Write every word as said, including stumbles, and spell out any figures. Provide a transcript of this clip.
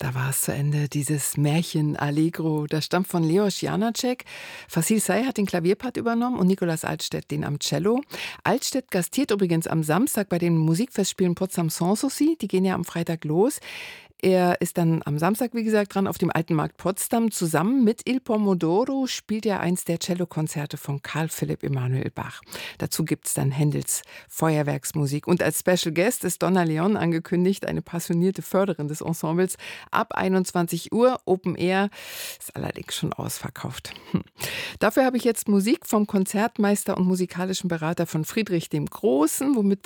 Da war es zu Ende, dieses Märchen Allegro. Das stammt von Leos Janáček. Fasil Say hat den Klavierpart übernommen und Nikolaus Altstädt den am Cello. Altstädt gastiert übrigens am Samstag bei den Musikfestspielen Potsdam Sanssouci. Die gehen ja am Freitag los. Er ist dann am Samstag, wie gesagt, dran auf dem Alten Markt Potsdam. Zusammen mit Il Pomodoro spielt er eins der Cellokonzerte von Karl Philipp Emanuel Bach. Dazu gibt es dann Händels Feuerwerksmusik. Und als Special Guest ist Donna Leon angekündigt, eine passionierte Förderin des Ensembles. Ab einundzwanzig Uhr, Open Air, ist allerdings schon ausverkauft. Hm. Dafür habe ich jetzt Musik vom Konzertmeister und musikalischen Berater von Friedrich dem Großen, womit